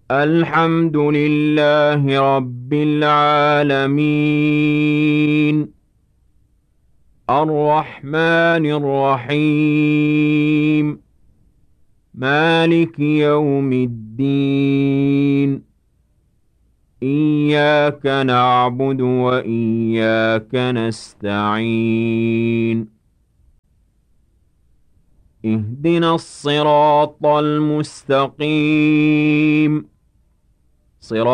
الحمد لله رب العالمين الرحمن الرحيم مالك يوم الدين إياك نعبد وإياك نستعين اهدنا الصراط المستقيم صراط